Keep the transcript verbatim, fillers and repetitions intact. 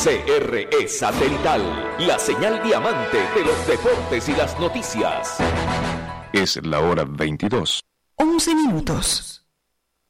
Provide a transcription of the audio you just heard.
C R E Satelital, la señal diamante de los deportes y las noticias. Es la hora veintidós. once minutos.